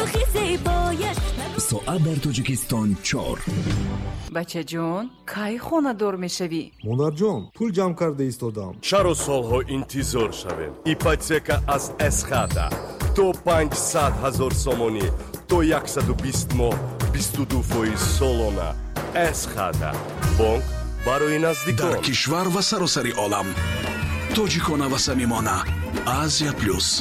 سرخی زیبایش. ساعت در تاجیکستان 4. بچه جون کی خونه دور میشوی؟ مادر جان پول جمع کرده ایستادم. چرا سالها انتظار شویم؟ ایپотека از اسخادا تو 500,000 сомонӣ то 120 моҳ 22% солона. اسخادا бонк барои наздикон дар кишвар ва саросари олам. тоҷикона ва самимона. Азия плюс.